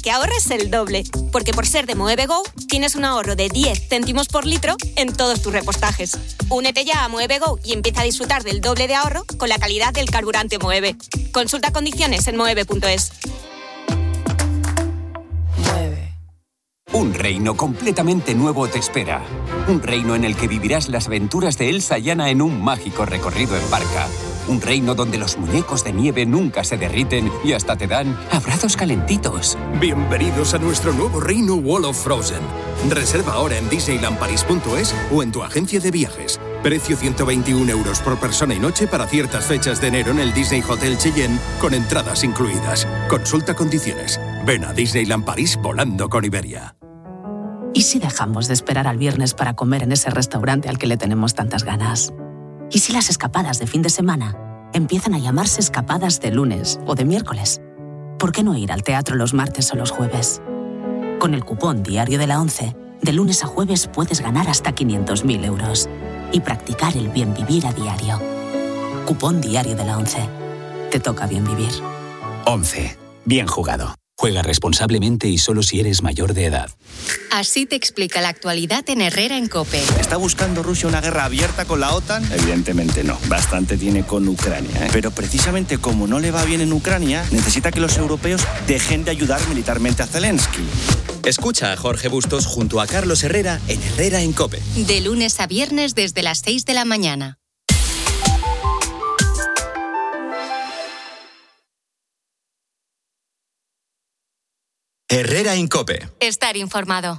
que ahorres el doble. Porque por ser de Moeve Go, tienes un ahorro de 10 céntimos por litro en todos tus repostajes. Únete ya a Moeve Go y empieza a disfrutar del doble de ahorro con la calidad del carburante Moeve. Consulta condiciones en moeve.es. Un reino completamente nuevo te espera. Un reino en el que vivirás las aventuras de Elsa y Anna en un mágico recorrido en barca. Un reino donde los muñecos de nieve nunca se derriten y hasta te dan abrazos calentitos. Bienvenidos a nuestro nuevo reino Wall of Frozen. Reserva ahora en disneylandparis.es o en tu agencia de viajes. Precio 121 € por persona y noche para ciertas fechas de enero en el Disney Hotel Cheyenne, con entradas incluidas. Consulta condiciones. Ven a Disneyland París volando con Iberia. ¿Y si dejamos de esperar al viernes para comer en ese restaurante al que le tenemos tantas ganas? ¿Y si las escapadas de fin de semana empiezan a llamarse escapadas de lunes o de miércoles? ¿Por qué no ir al teatro los martes o los jueves? Con el cupón Diario de la ONCE, de lunes a jueves puedes ganar hasta 500.000 € y practicar el bien vivir a diario. Cupón Diario de la ONCE. Te toca bien vivir. 11. Bien jugado. Juega responsablemente y solo si eres mayor de edad. Así te explica la actualidad en Herrera en COPE. ¿Está buscando Rusia una guerra abierta con la OTAN? Evidentemente no. Bastante tiene con Ucrania, ¿eh? Pero precisamente como no le va bien en Ucrania, necesita que los europeos dejen de ayudar militarmente a Zelensky. Escucha a Jorge Bustos junto a Carlos Herrera en Herrera en COPE. De lunes a viernes desde las 6 de la mañana. Herrera en COPE. Estar informado.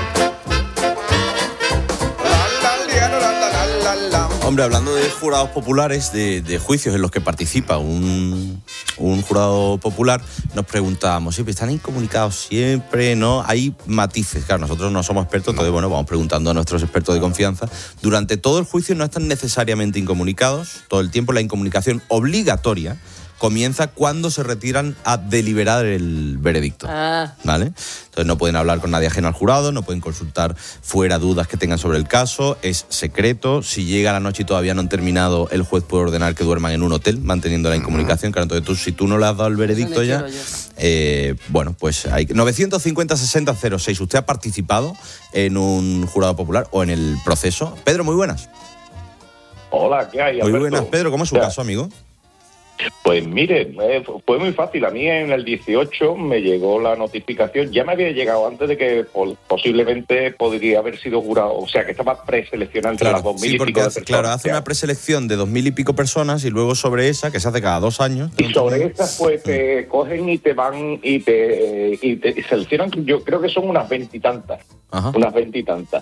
Hombre, hablando de jurados populares, de juicios en los que participa un jurado popular, nos preguntábamos, ¿siempre están incomunicados siempre? ¿No? Hay matices. Claro, nosotros no somos expertos, entonces, bueno, vamos preguntando a nuestros expertos de confianza. Durante todo el juicio no están necesariamente incomunicados. Todo el tiempo la incomunicación obligatoria comienza cuando se retiran a deliberar el veredicto, ¿vale? Entonces no pueden hablar con nadie ajeno al jurado, no pueden consultar fuera dudas que tengan sobre el caso, es secreto. Si llega la noche y todavía no han terminado, el juez puede ordenar que duerman en un hotel, manteniendo la incomunicación. Claro, entonces si tú no le has dado el veredicto ya, bueno, pues hay 950-60-06. ¿Usted ha participado en un jurado popular o en el proceso? Pedro, muy buenas. Hola, ¿qué hay, Alberto? Muy buenas, Pedro, ¿cómo es su caso, amigo? Pues mire, fue muy fácil. A mí en el 18 me llegó la notificación. Ya me había llegado antes de que posiblemente podría haber sido jurado. O sea, que estaba preseleccionado entre las 2.000 y pico de personas. Claro, hace una preselección de 2.000 y pico personas y luego sobre esa, que se hace cada 2 años. Y sobre esa, pues te cogen y te van y te seleccionan. Yo creo que son unas 20 y tantas. Unas 20 y tantas.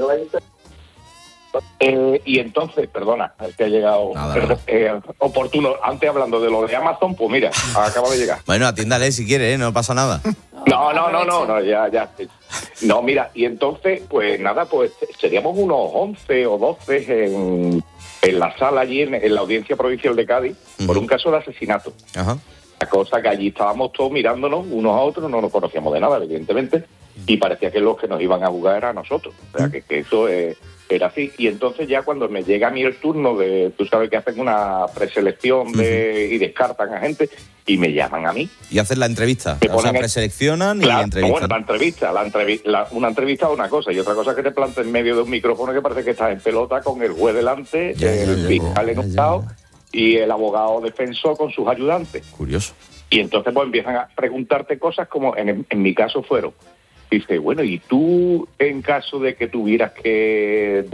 Y entonces, perdona, que ha llegado oportuno. Antes hablando de lo de Amazon, pues mira, acaba de llegar. Bueno, atiéndale si quiere, no pasa nada. No, ya. No, mira, y entonces, pues nada, pues seríamos unos 11 o 12 en la sala allí, en la Audiencia Provincial de Cádiz, por un caso de asesinato. La cosa que allí estábamos todos mirándonos unos a otros, no nos conocíamos de nada, evidentemente, y parecía que los que nos iban a juzgar eran a nosotros. O sea, que eso era así. Y entonces ya cuando me llega a mí el turno de, tú sabes que hacen una preselección y descartan a gente, y me llaman a mí. Y hacen la entrevista. O sea, preseleccionan y entrevistan. Bueno, una entrevista es una cosa, y otra cosa es que te plantes en medio de un micrófono que parece que estás en pelota con el juez delante, el fiscal en un lado y el abogado defensor con sus ayudantes. Curioso. Y entonces pues empiezan a preguntarte cosas como en mi caso fueron. Dice, bueno, ¿y tú en caso de que tuvieras que,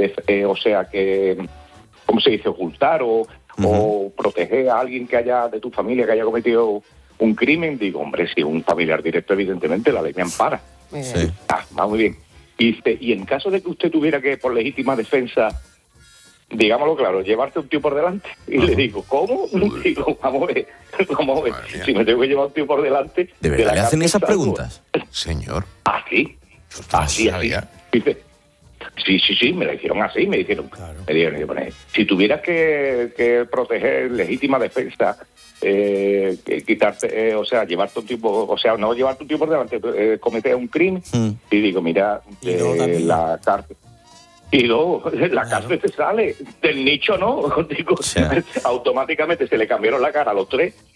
¿cómo se dice? Ocultar o proteger a alguien que haya de tu familia que haya cometido un crimen? Digo, hombre, si es un familiar directo, evidentemente la ley me ampara. Sí. Va muy bien. Y dice, y en caso de que usted tuviera que, por legítima defensa, digámoslo claro, llevarte un tío por delante. Y le digo, ¿cómo? Digo, vamos a ver. Si me tengo que llevar un tío por delante... ¿De verdad le hacen esas preguntas? Señor. Así. Dice, sí, me la hicieron así, me dijeron, si tuvieras que proteger legítima defensa, quitarte, llevarte un tipo, no llevarte un tipo por delante, cometer un crimen, y digo, mira, la cárcel. Y luego la cárcel se sale del nicho, ¿no? Digo, automáticamente se le cambiaron la cara a los tres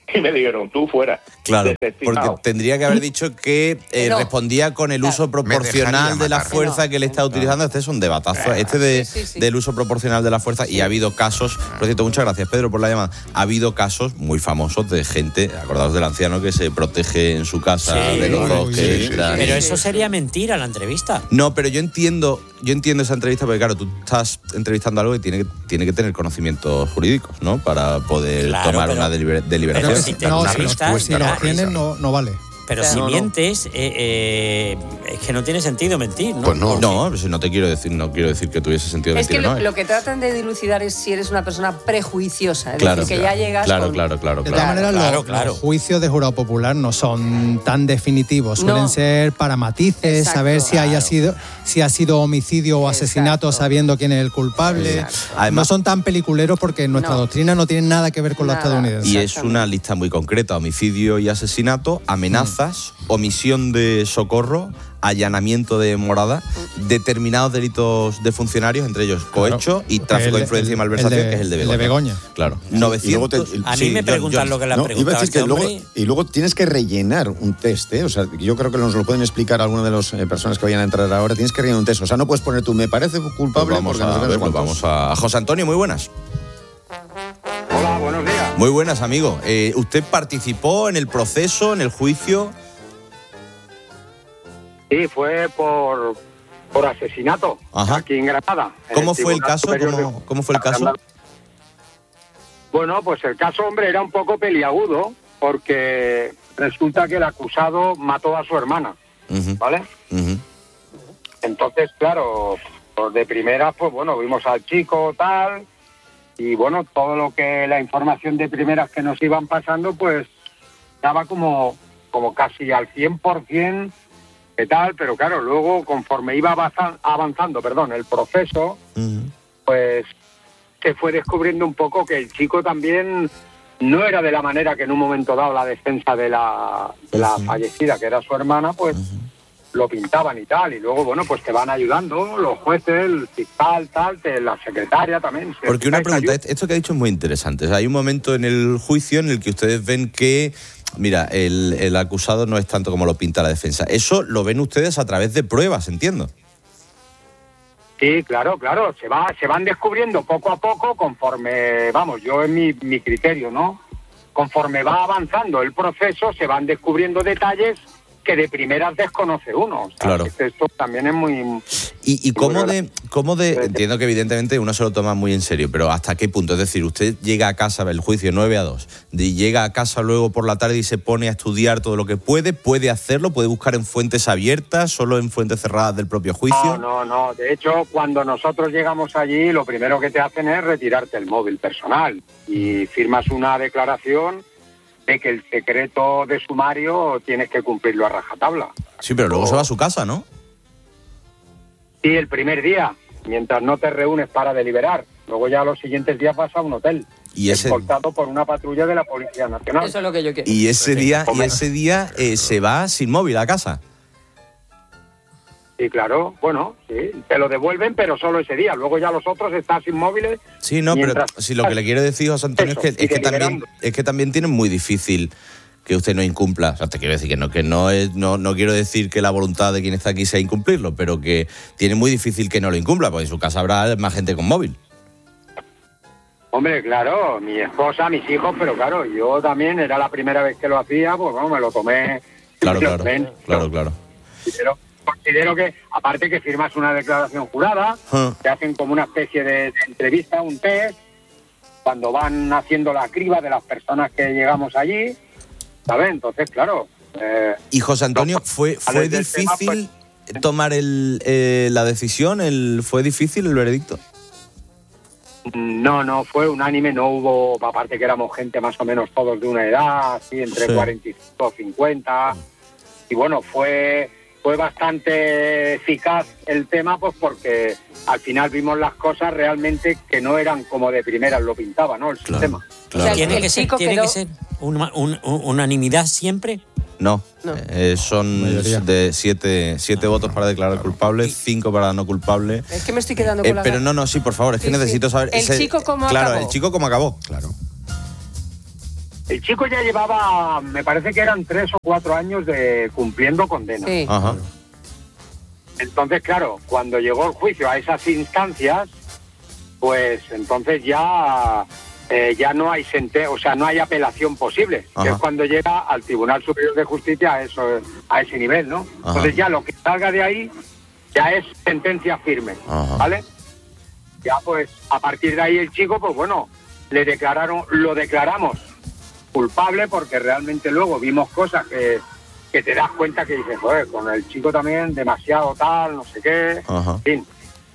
y me dijeron, tú fuera. Claro, desestimado. porque tendría que haber dicho que respondía con el uso proporcional de la fuerza que él está utilizando. Este es un debatazo, del uso proporcional de la fuerza. Y ha habido casos, por cierto, muchas gracias, Pedro, por la llamada. Ha habido casos muy famosos de gente, acordaos del anciano que se protege en su casa de los dos que entran. Pero eso sería mentira, la entrevista. No, pero yo entiendo esa entrevista porque, claro, tú estás entrevistando algo y tiene que tener conocimientos jurídicos, ¿no? Para poder tomar una deliberación. Si lo tienes, no vale. Pero si mientes, es que no tiene sentido mentir, ¿no? Pues no, no te quiero decir, no quiero decir que tuviese sentido mentir. Es que lo que tratan de dilucidar es si eres una persona prejuiciosa, es claro, decir, que ya llegas claro. De todas maneras, los juicios de jurado popular no son tan definitivos, suelen ser para matices, saber si ha sido homicidio o asesinato sabiendo quién es el culpable. Además, no son tan peliculeros porque nuestra doctrina no tiene nada que ver con los estadounidenses. Y es una lista muy concreta: homicidio y asesinato, amenaza, omisión de socorro, allanamiento de morada, determinados delitos de funcionarios, entre ellos cohecho y tráfico de influencia y malversación, que es el de Begoña. El de Begoña. Claro. Y 900. A mí me preguntan lo que le han preguntado. Y luego tienes que rellenar un test, ¿eh? O sea, yo creo que nos lo pueden explicar algunas de las personas que vayan a entrar ahora. Tienes que rellenar un test. O sea, no puedes poner tú, me parece culpable. Pues vamos a José Antonio, muy buenas. Hola, buenos días. Muy buenas, amigo. ¿Usted participó en el proceso, en el juicio? Sí, fue por asesinato. Ajá. Aquí en Granada. ¿Cómo fue el caso? ¿Cómo fue el caso? Bueno, pues el caso, hombre, era un poco peliagudo porque resulta que el acusado mató a su hermana, ¿vale? Entonces, claro, pues de primera, pues bueno, vimos al chico, tal, y bueno, todo lo que la información de primeras que nos iban pasando, pues estaba como casi al 100%, ¿qué tal? Pero claro, luego conforme iba avanzando el proceso, pues se fue descubriendo un poco que el chico también no era de la manera que en un momento dado la defensa de la fallecida, que era su hermana, pues lo pintaban y tal, y luego, bueno, pues te van ayudando los jueces, el fiscal, tal, la secretaria también. Porque una pregunta, esto que ha dicho es muy interesante. O sea, hay un momento en el juicio en el que ustedes ven que, mira, el acusado no es tanto como lo pinta la defensa. Eso lo ven ustedes a través de pruebas, entiendo. Sí, claro, se van descubriendo poco a poco conforme, vamos, yo en mi criterio, ¿no? Conforme va avanzando el proceso, se van descubriendo detalles que de primeras desconoce uno. O sea, claro. Esto también es muy... ¿Y cómo de entiendo que evidentemente uno se lo toma muy en serio, pero ¿hasta qué punto? Es decir, usted llega a casa, el juicio 9-2, llega a casa luego por la tarde y se pone a estudiar todo lo que puede hacerlo, puede buscar en fuentes abiertas, solo en fuentes cerradas del propio juicio. No. De hecho, cuando nosotros llegamos allí, lo primero que te hacen es retirarte el móvil personal y firmas una declaración de que el secreto de sumario tienes que cumplirlo a rajatabla. Sí, pero luego se va a su casa, ¿no? Sí, el primer día, mientras no te reúnes para deliberar. Luego ya los siguientes días vas a un hotel, escoltado por una patrulla de la Policía Nacional. Eso es lo que yo quiero. Y ese día se va sin móvil a casa. Sí, claro, bueno, sí, te lo devuelven, pero solo ese día. Luego ya los otros están sin móviles. Sí, no, pero si lo que le quiero decir, José Antonio, es que también tienen muy difícil que usted no incumpla. O sea, te quiero decir no quiero decir que la voluntad de quien está aquí sea incumplirlo, pero que tiene muy difícil que no lo incumpla, porque en su casa habrá más gente con móvil. Hombre, claro, mi esposa, mis hijos, pero claro, yo también era la primera vez que lo hacía, pues bueno, me lo tomé. Claro. Considero que, aparte que firmas una declaración jurada, te hacen como una especie de entrevista, un test, cuando van haciendo la criba de las personas que llegamos allí, ¿sabes? Entonces, claro... ¿Y José Antonio, fue difícil tomar la decisión? ¿Fue difícil el veredicto? No, fue unánime, no hubo, aparte que éramos gente más o menos todos de una edad, así, entre 45 y 50, y bueno, fue bastante eficaz el tema, pues porque al final vimos las cosas realmente que no eran como de primeras lo pintaba, ¿no? El sistema. Claro. O sea, ¿Tiene que ser unanimidad siempre? No. Son de 7 votos para declarar culpable, 5 para no culpable. Es que me estoy quedando con la... Pero sí, por favor, es que necesito saber... ¿El chico cómo acabó? Claro, el chico cómo acabó. Claro. el chico ya llevaba, me parece que eran 3 o 4 años de cumpliendo condena. Sí. Ajá. Entonces, claro, cuando llegó el juicio a esas instancias, pues entonces ya no hay no hay apelación posible, que es cuando llega al Tribunal Superior de Justicia a ese nivel, ¿no? Ajá. Entonces ya lo que salga de ahí ya es sentencia firme, ¿vale? Ya pues a partir de ahí el chico, pues bueno, lo declaramos culpable porque realmente luego vimos cosas que te das cuenta que dices, joder, con el chico también demasiado tal, no sé qué, en fin.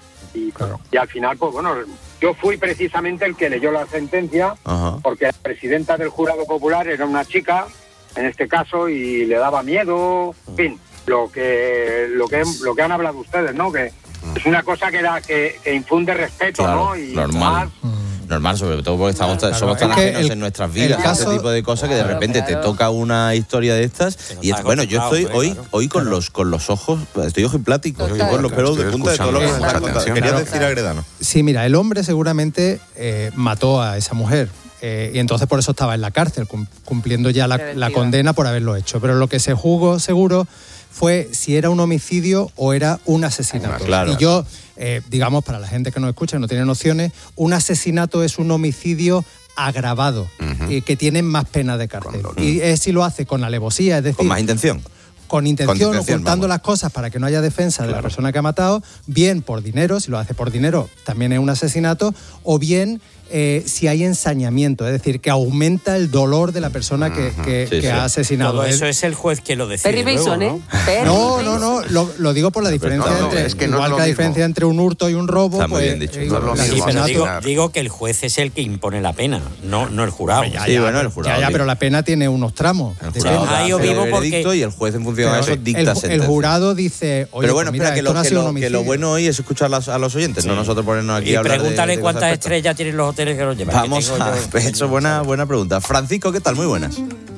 Y al final, pues bueno, yo fui precisamente el que leyó la sentencia, porque la presidenta del jurado popular era una chica, en este caso, y le daba miedo, en fin, lo que han hablado ustedes, ¿no? Que es una cosa que infunde respeto, claro, ¿no? Y normal. Normal, sobre todo porque somos tan ajenos en nuestras vidas, este tipo de cosas, que de repente te toca una historia de estas. Y bueno, yo estoy hoy con los ojos, estoy ojiplático, con los pelos de punta de todo lo que nos está contando. Quería decir a Gredano. Sí, mira, el hombre seguramente mató a esa mujer. Y entonces por eso estaba en la cárcel, cumpliendo ya la condena por haberlo hecho. Pero lo que se juzgó seguro fue si era un homicidio o era un asesinato. Claro. Y yo, digamos, para la gente que nos escucha y no tiene nociones, un asesinato es un homicidio agravado, que tiene más pena de cárcel. Y es si lo hace con alevosía, es decir... Con más intención. Con intención, ocultando las cosas para que no haya defensa de la persona que ha matado, bien por dinero, si lo hace por dinero también es un asesinato, o bien si hay ensañamiento, es decir, que aumenta el dolor de la persona que ha asesinado. Todo eso es el juez que lo decide. Perry Mason, luego, ¿no? No, lo digo por la diferencia la diferencia entre un hurto y un robo. Está muy bien dicho. Pero digo que el juez es el que impone la pena, no el jurado. El jurado. Pero la pena tiene unos tramos. Yo vivo porque... Y el juez en función de eso dicta sentencia. El jurado dice... Pero bueno, espera, que lo bueno hoy es escuchar a los oyentes, no nosotros ponernos aquí a hablar de... Y pregúntale cuántas estrellas tienen los hoteles que los llevan. Vamos a... Eso, buena pregunta. Francisco, ¿qué tal? Muy buenas.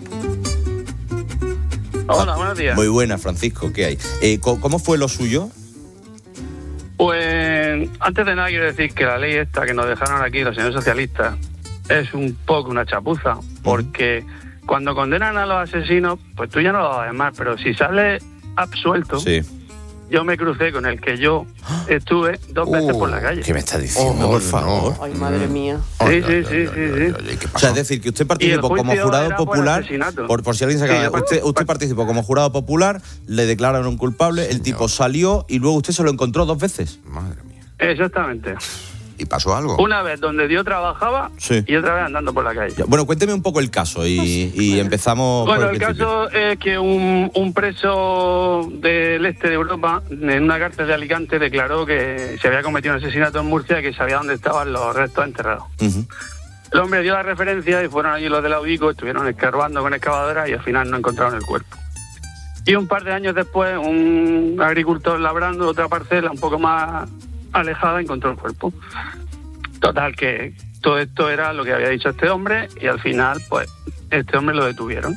Hola, buenos días. Muy buenas, Francisco, ¿qué hay? ¿Cómo fue lo suyo? Pues antes de nada quiero decir que la ley esta que nos dejaron aquí los señores socialistas es un poco una chapuza, porque cuando condenan a los asesinos, pues tú ya no lo vas a llamar, pero si sale absuelto... Sí. Yo me crucé con el que yo estuve 2 veces por la calle. ¿Qué me estás diciendo, por favor? Ay, madre mía. Sí. O sea, es decir, que usted participó como jurado popular, por si alguien se acaba, usted participó como jurado popular, le declararon un culpable, el tipo salió y luego usted se lo encontró 2 veces. Madre mía. Exactamente. ¿Y pasó algo? Una vez donde yo trabajaba y otra vez andando por la calle. Bueno, cuénteme un poco el caso y empezamos por el principio. Caso es que un preso del este de Europa, en una cárcel de Alicante, declaró que se había cometido un asesinato en Murcia y que sabía dónde estaban los restos enterrados. El hombre dio la referencia y fueron allí los de la UICO, estuvieron escarbando con excavadoras y al final no encontraron el cuerpo. Y un par de años después, un agricultor labrando otra parcela un poco más alejada encontró el cuerpo. Total, que todo esto era lo que había dicho este hombre y al final, pues, este hombre lo detuvieron.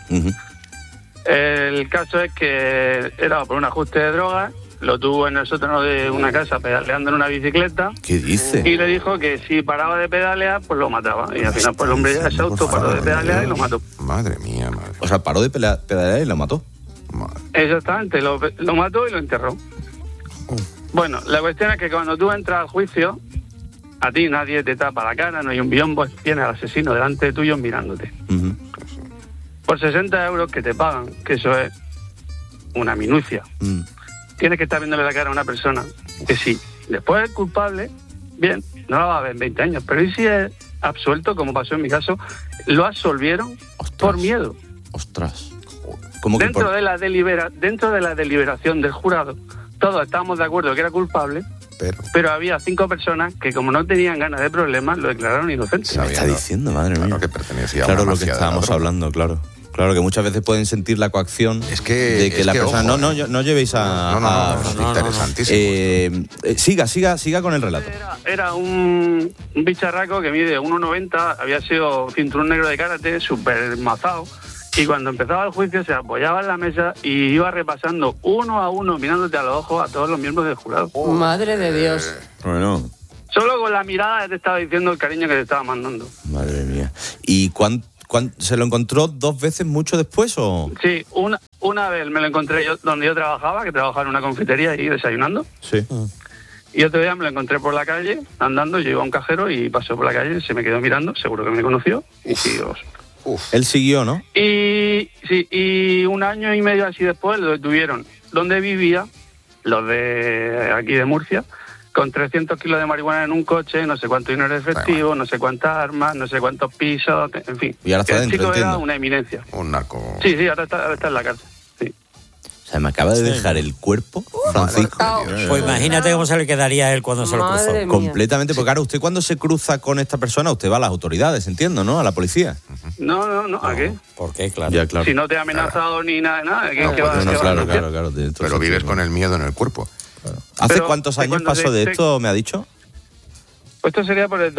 El caso es que era por un ajuste de drogas, lo tuvo en el sótano de una casa pedaleando en una bicicleta. ¿Qué dice? Y le dijo que si paraba de pedalear, pues lo mataba. Y al final, pues el hombre ya se auto paró de pedalear y lo mató. Madre mía. O sea, paró de pedalear y lo mató. Exactamente, lo mató y lo enterró. Bueno, la cuestión es que cuando tú entras al juicio, a ti nadie te tapa la cara, no hay un biombo, tienes al asesino delante de tuyo mirándote. Por 60 euros que te pagan, que eso es una minucia, tienes que estar viéndole la cara a una persona que sí, después es culpable, bien, no la va a ver en 20 años, pero ¿y si es absuelto, como pasó en mi caso? Lo absolvieron por miedo. Ostras. Dentro de la deliberación del jurado, todos estábamos de acuerdo que era culpable, pero había 5 personas que, como no tenían ganas de problemas, lo declararon inocente. ¿Qué me está diciendo, madre mía? Que pertenecía claro, a una lo que mafia estábamos hablando, claro. Claro, que muchas veces pueden sentir la coacción de que la persona... Ojo, no llevéis a... interesantísimo. Siga con el relato. Era un bicharraco que mide 1,90, había sido cinturón negro de karate, súper mazado. Y cuando empezaba el juicio se apoyaba en la mesa y iba repasando uno a uno, mirándote a los ojos a todos los miembros del jurado. Madre de Dios. Bueno. Solo con la mirada te estaba diciendo el cariño que te estaba mandando. Madre mía. ¿Y cuánto ¿Se lo encontró 2 veces mucho después o...? Sí, una vez me lo encontré yo donde yo trabajaba, que trabajaba en una confitería y desayunando. Sí. Y otro día me lo encontré por la calle, andando, yo iba a un cajero y pasó por la calle, se me quedó mirando, seguro que me conoció, y siguió. Él siguió, ¿no? Y 1 año y medio así después lo detuvieron donde vivía, los de aquí de Murcia, con 300 kilos de marihuana en un coche, no sé cuánto dinero efectivo, no sé cuántas armas, no sé cuántos pisos, en fin. Y ahora está dentro, chico entiendo. era una eminencia. Un narco. Sí, ahora está en la cárcel. O sea, me acaba de dejar el cuerpo, Francisco. Pues imagínate cómo se le quedaría a él cuando se lo cruzó. Madre mía. Completamente, porque claro, usted cuando se cruza con esta persona, usted va a las autoridades, entiendo, ¿no? A la policía. No, ¿a qué? ¿Por qué? Claro. Ya, claro. Si no te ha amenazado ni nada, ¿qué va a Claro. Pero vives con el miedo en el cuerpo. ¿Hace Pero, cuántos años cuando pasó de esto, me ha dicho? Pues esto sería por el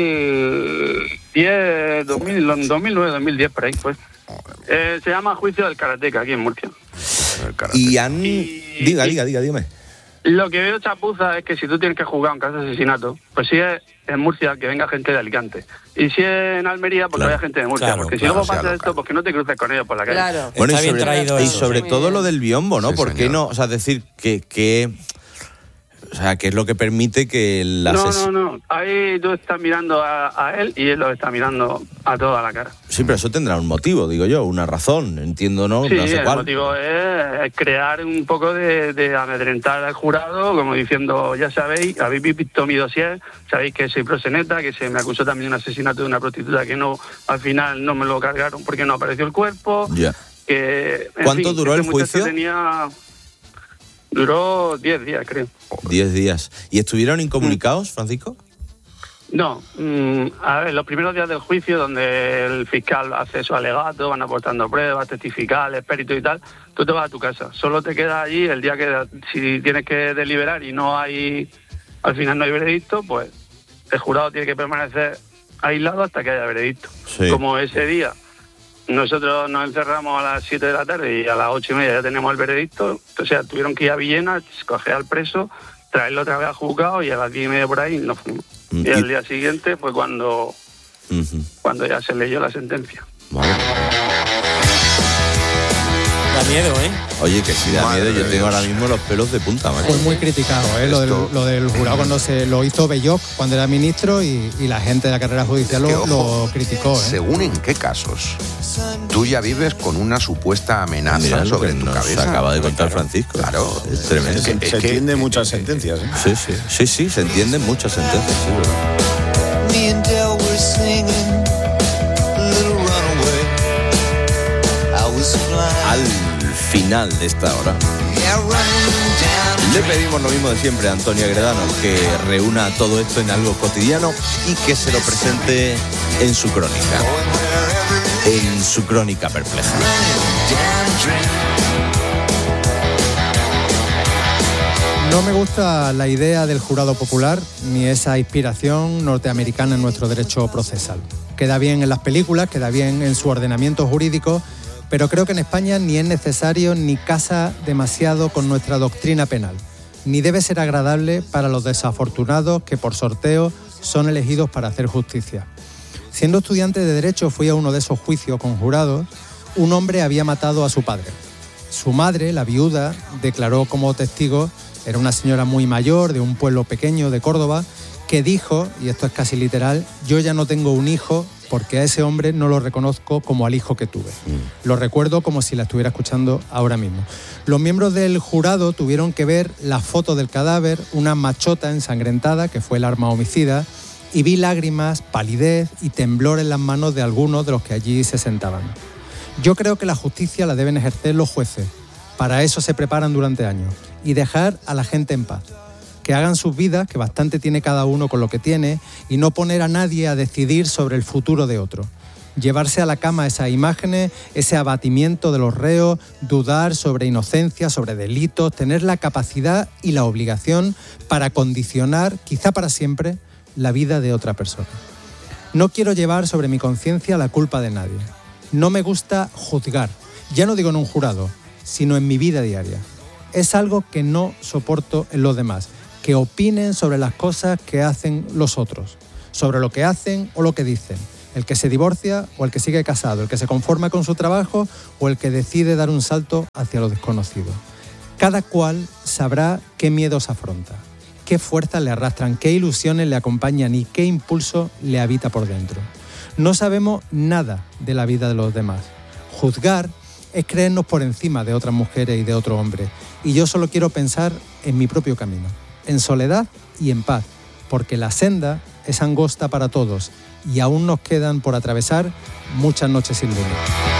2010, 2009, 2010, por ahí, pues. Se llama Juicio del Karateca, aquí en Murcia. Y han... Dígame. Lo que veo, chapuza, es que si tú tienes que jugar un caso de asesinato, pues si es en Murcia, que venga gente de Alicante. Y si es en Almería, pues que vaya gente de Murcia. Porque si luego pasa esto, pues que no te cruces con ellos por la calle. Claro. Bueno, Está bien traído y eso. sobre todo lo del biombo, ¿no? Sí, ¿Por qué señor. no? O sea, decir que o sea, que es lo que permite que el asesino... No. Ahí tú estás mirando a él y él lo está mirando a toda la cara. Sí, pero eso tendrá un motivo, digo yo, una razón, entiendo, ¿no? Sí, No sé el cuál. motivo es crear un poco de amedrentar al jurado, como diciendo, ya sabéis, habéis visto mi dossier, sabéis que soy proxeneta, que se me acusó también de un asesinato de una prostituta que no, al final no me lo cargaron porque no apareció el cuerpo. Ya. Que, ¿Cuánto duró el juicio? Duró 10 días, creo. 10 días. ¿Y estuvieron incomunicados, Francisco? No, a ver, los primeros días del juicio, donde el fiscal hace su alegato, van aportando pruebas, testificales, peritos y tal, tú te vas a tu casa. Solo te quedas allí el día que, si tienes que deliberar y no hay, al final no hay veredicto, pues el jurado tiene que permanecer aislado hasta que haya veredicto. Sí. Como ese día nosotros nos encerramos a las 7 de la tarde y a las 8:30 ya tenemos el veredicto, o sea, tuvieron que ir a Villena, coger al preso, traerlo otra vez al juzgado y a las 10:30 por ahí nos fuimos. Y al día siguiente fue cuando ya se leyó la sentencia. Vale. Da miedo, ¿eh? Oye, que sí da miedo. Yo tengo ahora mismo los pelos de punta, macho. Fue muy criticado, ¿eh? Lo del jurado cuando se lo hizo Belloc cuando era ministro y la gente de la carrera judicial lo criticó, ¿eh? Según en qué casos tú ya vives con una supuesta amenaza Mira lo sobre que tu nos cabeza. acaba de contar Francisco. Claro. Es tremendo. Se entienden muchas sentencias, ¿eh? Sí, se entienden muchas sentencias, sí, ¿verdad? Me and Dale were singing Little Runaway. I was flying. Al final de esta hora le pedimos lo mismo de siempre a Antonio Agredano, que reúna todo esto en algo cotidiano y que se lo presente en su crónica. En su crónica perpleja. No me gusta la idea del jurado popular ni esa inspiración norteamericana en nuestro derecho procesal. Queda bien en las películas, queda bien en su ordenamiento jurídico, pero creo que en España ni es necesario ni casa demasiado con nuestra doctrina penal, ni debe ser agradable para los desafortunados que por sorteo son elegidos para hacer justicia. Siendo estudiante de Derecho fui a uno de esos juicios con jurados. Un hombre había matado a su padre. Su madre, la viuda, declaró como testigo, era una señora muy mayor de un pueblo pequeño de Córdoba, que dijo, y esto es casi literal, yo ya no tengo un hijo porque a ese hombre no lo reconozco como al hijo que tuve. Lo recuerdo como si la estuviera escuchando ahora mismo. Los miembros del jurado tuvieron que ver la foto del cadáver, una machota ensangrentada, que fue el arma homicida, y vi lágrimas, palidez y temblor en las manos de algunos de los que allí se sentaban. Yo creo que la justicia la deben ejercer los jueces. Para eso se preparan durante años. Y dejar a la gente en paz. Que hagan sus vidas, que bastante tiene cada uno con lo que tiene, y no poner a nadie a decidir sobre el futuro de otro. Llevarse a la cama esas imágenes, ese abatimiento de los reos, dudar sobre inocencia, sobre delitos, tener la capacidad y la obligación para condicionar, quizá para siempre, la vida de otra persona. No quiero llevar sobre mi conciencia la culpa de nadie. No me gusta juzgar, ya no digo en un jurado, sino en mi vida diaria. Es algo que no soporto en los demás, que opinen sobre las cosas que hacen los otros, sobre lo que hacen o lo que dicen. el que se divorcia o el que sigue casado, el que se conforma con su trabajo o el que decide dar un salto hacia lo desconocido. Cada cual sabrá qué miedos afronta, qué fuerzas le arrastran, qué ilusiones le acompañan y qué impulso le habita por dentro. No sabemos nada de la vida de los demás. Juzgar es creernos por encima de otras mujeres y de otros hombres. Y yo solo quiero pensar en mi propio camino, en soledad y en paz, porque la senda es angosta para todos y aún nos quedan por atravesar muchas noches sin luna.